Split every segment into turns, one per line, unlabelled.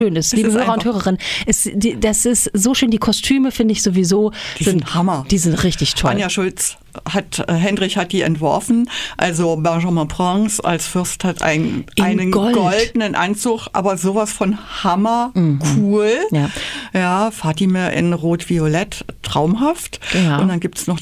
schön ist. Liebe Hörer und Hörerinnen, das ist so schön. Die Kostüme finde ich sowieso.
Die sind Hammer.
Die sind richtig toll.
Anja Schulz Hendrich hat die entworfen. Also Benjamin Prince als Fürst hat einen goldenen Anzug, aber sowas von Hammer, cool. Ja, Fatime in Rot-Violett, traumhaft. Ja. Und dann gibt es noch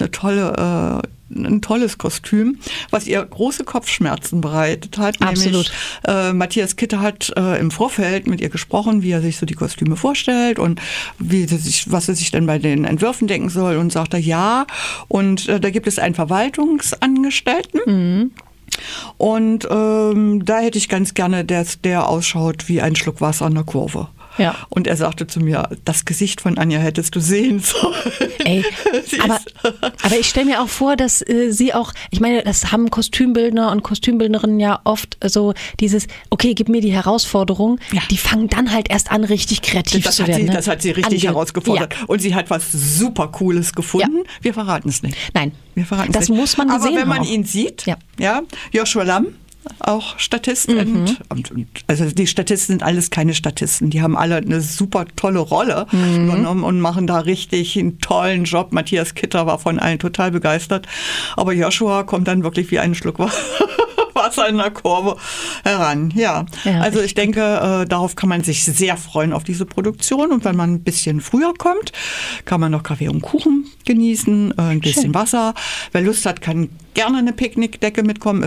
ein tolles Kostüm, was ihr große Kopfschmerzen bereitet hat.
Absolut.
Nämlich, Matthias Kitter hat im Vorfeld mit ihr gesprochen, wie er sich so die Kostüme vorstellt und was er sich denn bei den Entwürfen denken soll, und sagte ja. Und da gibt es einen Verwaltungsangestellten. Mhm. Und da hätte ich ganz gerne, dass der ausschaut wie ein Schluck Wasser an der Kurve. Ja. Und er sagte zu mir, das Gesicht von Anja hättest du sehen sollen.
Ey, aber ich stelle mir auch vor, dass sie auch, ich meine, das haben Kostümbildner und Kostümbildnerinnen ja oft so dieses, okay, gib mir die Herausforderung, die fangen dann halt erst an, richtig kreativ zu werden.
Das hat sie richtig herausgefordert. Ja. Und sie hat was super Cooles gefunden. Ja. Wir verraten es nicht.
Nein,
wir verraten
das
es nicht.
muss man gesehen haben.
Aber wenn man ihn sieht, Joshua Lamm, auch Statist. Also die Statisten sind alles keine Statisten. Die haben alle eine super tolle Rolle übernommen und machen da richtig einen tollen Job. Matthias Kitter war von allen total begeistert. Aber Joshua kommt dann wirklich wie ein Schluck Wasser in der Kurve heran. Ja, also ich denke, darauf kann man sich sehr freuen, auf diese Produktion. Und wenn man ein bisschen früher kommt, kann man noch Kaffee und Kuchen genießen, ein bisschen Wasser. Wer Lust hat, kann gerne eine Picknickdecke mitnehmen.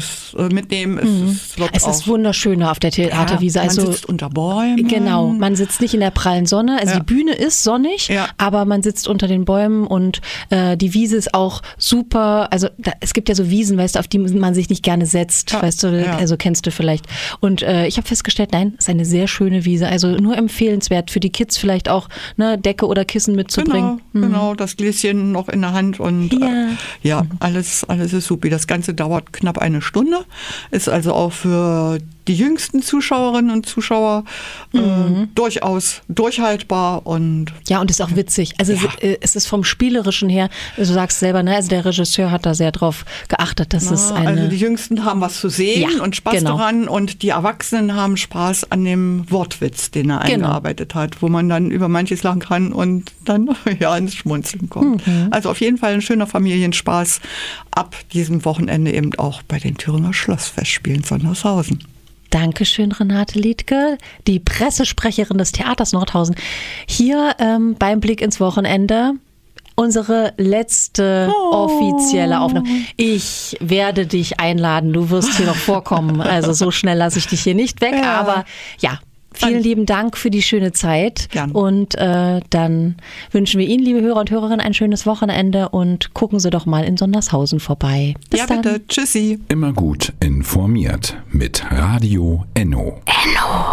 Es ist wunderschön auf der Theaterwiese. Man sitzt unter Bäumen.
Genau, man sitzt nicht in der prallen Sonne. Also die Bühne ist sonnig, aber man sitzt unter den Bäumen und die Wiese ist auch super. Also es gibt ja so Wiesen, weißt du, auf die man sich nicht gerne setzt, weißt du, also kennst du vielleicht. Und ich habe festgestellt, nein, es ist eine sehr schöne Wiese. Also nur empfehlenswert für die Kids vielleicht auch, ne, Decke oder Kissen mitzubringen.
Genau, das Gläschen noch in der Hand und alles ist super. Das Ganze dauert knapp eine Stunde, ist also auch für die jüngsten Zuschauerinnen und Zuschauer durchaus durchhaltbar. Und
ist auch witzig. Also es ist vom Spielerischen her, du sagst selber, ne, also der Regisseur hat da sehr drauf geachtet, dass es
also die Jüngsten haben was zu sehen und Spaß daran, und die Erwachsenen haben Spaß an dem Wortwitz, den er eingearbeitet hat, wo man dann über manches lachen kann und dann ins Schmunzeln kommt. Also auf jeden Fall ein schöner Familienspaß ab diesem Wochenende eben auch bei den Thüringer Schlossfestspielen Sondershausen.
Dankeschön, Renate Liedtke, die Pressesprecherin des Theaters Nordhausen. Hier beim Blick ins Wochenende unsere letzte offizielle Aufnahme. Ich werde dich einladen, du wirst hier noch vorkommen. Also so schnell lasse ich dich hier nicht weg, aber vielen lieben Dank für die schöne Zeit. Gerne. Und dann wünschen wir Ihnen, liebe Hörer und Hörerinnen, ein schönes Wochenende und gucken Sie doch mal in Sondershausen vorbei.
Bis dann. Bitte. Tschüssi.
Immer gut informiert mit Radio Enno.